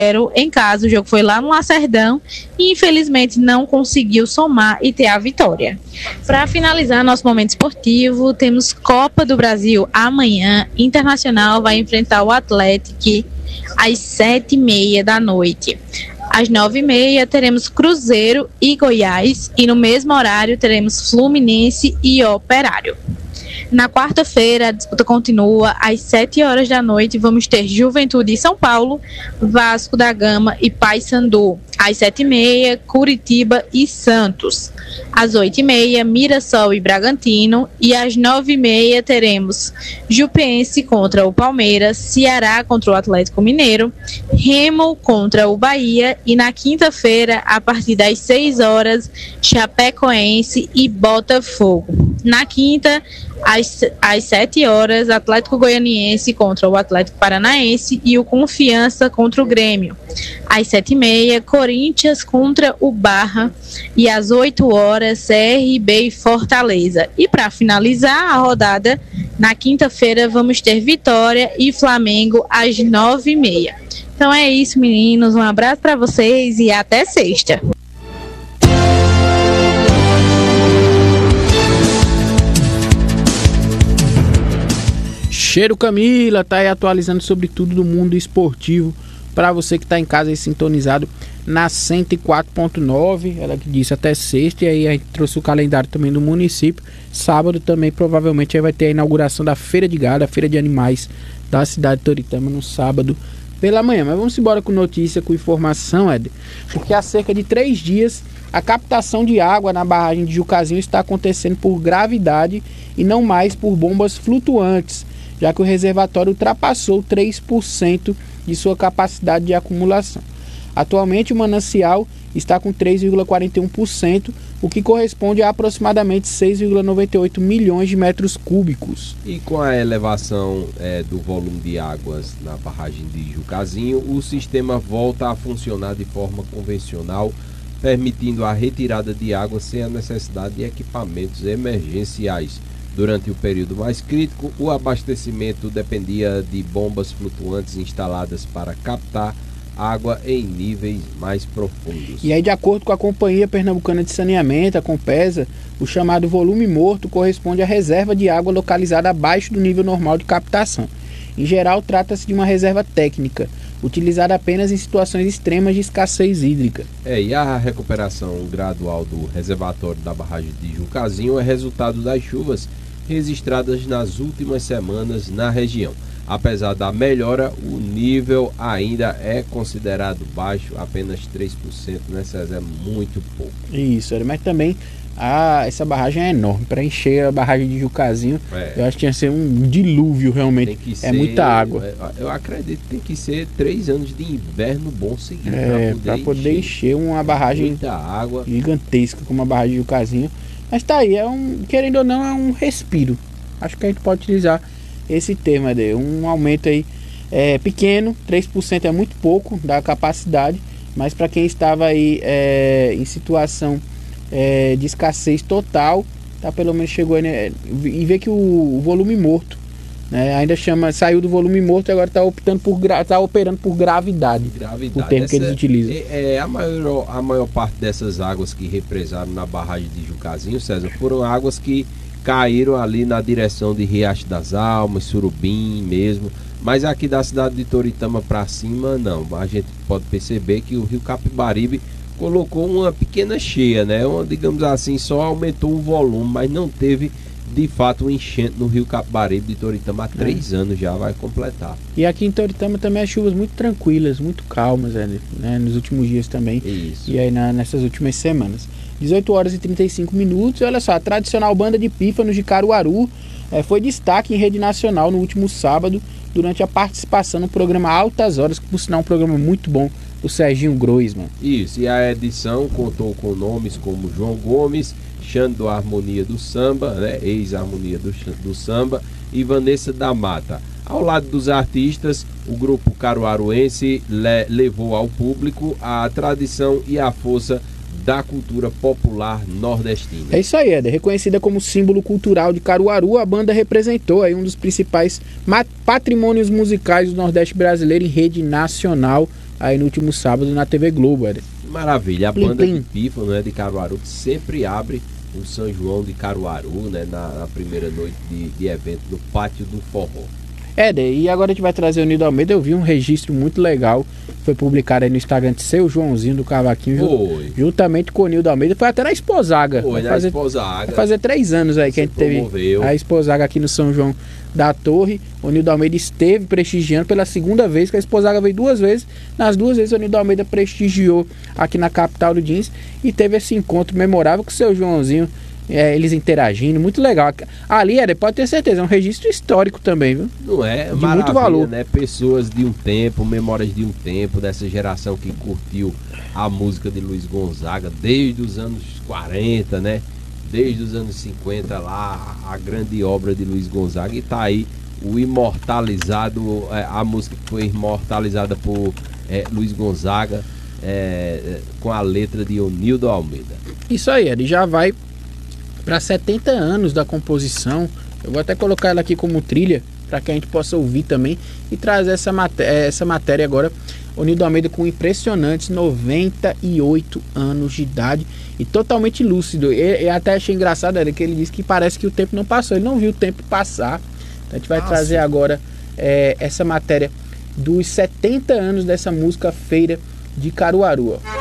em casa. O jogo foi lá no Lacerdão e infelizmente não conseguiu somar e ter a vitória. Para finalizar nosso momento esportivo, temos Copa do Brasil amanhã. Internacional vai enfrentar o Atlético às 7h30 da noite. Às 9h30 teremos Cruzeiro e Goiás e no mesmo horário teremos Fluminense e Operário. Na quarta-feira, a disputa continua. Às 7h da noite, vamos ter Juventude e São Paulo, Vasco da Gama e Paysandu. Às 7h30, Curitiba e Santos. Às 8h30, Mirassol e Bragantino. E às 9h30, teremos Jupiense contra o Palmeiras, Ceará contra o Atlético Mineiro, Remo contra o Bahia. E na quinta-feira, a partir das 6h, Chapecoense e Botafogo. Na quinta, às 7h, Atlético Goianiense contra o Atlético Paranaense e o Confiança contra o Grêmio. Às 7h30, Corinthians contra o Barra e às 8h, CRB e Fortaleza. E para finalizar a rodada, na quinta-feira vamos ter Vitória e Flamengo às 9h30. Então é isso, meninos. Um abraço para vocês e até sexta. Cheiro Camila, tá aí atualizando sobre tudo do mundo esportivo para você que tá em casa aí sintonizado na 104.9, ela que disse até sexta, e aí a gente trouxe o calendário também do município. Sábado também provavelmente aí vai ter a inauguração da Feira de Gado, a Feira de Animais da cidade de Toritama no sábado pela manhã. Mas vamos embora com notícia, com informação, Éder, porque há cerca de 3 dias a captação de água na barragem de Jucazinho está acontecendo por gravidade e não mais por bombas flutuantes, já que o reservatório ultrapassou 3% de sua capacidade de acumulação. Atualmente o manancial está com 3,41%, o que corresponde a aproximadamente 6,98 milhões de metros cúbicos. E com a elevação do volume de águas na barragem de Jucazinho, o sistema volta a funcionar de forma convencional, permitindo a retirada de água sem a necessidade de equipamentos emergenciais. Durante o período mais crítico, o abastecimento dependia de bombas flutuantes instaladas para captar água em níveis mais profundos. E aí, de acordo com a Companhia Pernambucana de Saneamento, a Compesa, o chamado volume morto corresponde à reserva de água localizada abaixo do nível normal de captação. Em geral, trata-se de uma reserva técnica, utilizada apenas em situações extremas de escassez hídrica. E a recuperação gradual do reservatório da barragem de Jucazinho é resultado das chuvas registradas nas últimas semanas na região. Apesar da melhora, o nível ainda é considerado baixo, apenas 3%, né, César? É muito pouco. Isso, mas também essa barragem é enorme. Para encher a barragem de Jucazinho, eu acho que tinha que ser um dilúvio realmente. É muita água. Eu acredito que tem que ser 3 anos de inverno bom seguido para poder encher uma barragem muita água gigantesca como a barragem de Jucazinho. Mas tá aí, querendo ou não, é um respiro. Acho que a gente pode utilizar esse termo, um aumento aí pequeno, 3% é muito pouco da capacidade, mas para quem estava aí em situação de escassez total, tá, pelo menos chegou aí, né, e vê que o volume morto, né, ainda saiu do volume morto e agora está operando por gravidade. O termo que eles utilizam. A maior parte dessas águas que represaram na barragem de Jucazinho, César, foram águas que caíram ali na direção de Riacho das Almas, Surubim mesmo, mas aqui da cidade de Toritama para cima não. A gente pode perceber que o rio Capibaribe colocou uma pequena cheia, né? Digamos assim, só aumentou o volume, mas não teve de fato um enchente no rio Capibaribe de Toritama há 3 anos já vai completar. E aqui em Toritama também as chuvas muito tranquilas, muito calmas, né? Nos últimos dias também. Isso. E aí nessas últimas semanas. 18h35. Olha só, a tradicional banda de pífanos de Caruaru foi destaque em rede nacional no último sábado, durante a participação no programa Altas Horas, que por sinal é um programa muito bom do Serginho Groisman. Isso, e a edição contou com nomes como João Gomes, Xande do Harmonia do Samba, né, ex-harmonia do Samba, e Vanessa da Mata. Ao lado dos artistas, o grupo caruaruense levou ao público a tradição e a força da cultura popular nordestina. É isso aí, Éder. Reconhecida como símbolo cultural de Caruaru, a banda representou aí um dos principais patrimônios musicais do Nordeste brasileiro em rede nacional aí no último sábado na TV Globo, Éder. Maravilha, a Plim, banda plim. de Pífano, né, de Caruaru, que sempre abre o São João de Caruaru, né, na primeira noite de evento no Pátio do Forró. Éder, e agora a gente vai trazer o Nildo Almeida. Eu vi um registro muito legal, foi publicado aí no Instagram de Seu Joãozinho do Cavaquinho, Foi. juntamente com o Nildo Almeida. Foi até na Esposaga. Foi, Vai na Esposaga. vai fazer 3 anos aí que a gente promoveu. teve a Esposaga aqui no São João da Torre. O Nildo Almeida esteve prestigiando pela segunda vez, que a Esposaga veio 2 vezes. Nas 2 vezes o Nildo Almeida prestigiou aqui na capital do jeans e teve esse encontro memorável com o Seu Joãozinho. Eles interagindo, muito legal. Ali, pode ter certeza, é um registro histórico também, viu? Não é? De Maravilha, muito valor. Né? Pessoas de um tempo, memórias de um tempo, dessa geração que curtiu a música de Luiz Gonzaga desde os anos 40, né? Desde os anos 50 lá, a grande obra de Luiz Gonzaga. E tá aí o imortalizado, a música que foi imortalizada por Luiz Gonzaga, com a letra de Onildo Almeida. Isso aí, ele já vai para 70 anos da composição. Eu vou até colocar ela aqui como trilha para que a gente possa ouvir também e trazer essa matéria agora. O Nildo Almeida com impressionantes 98 anos de idade e totalmente lúcido. E até achei engraçado que ele disse que parece que o tempo não passou, ele não viu o tempo passar. Então a gente vai trazer agora essa matéria dos 70 anos dessa música Feira de Caruaru.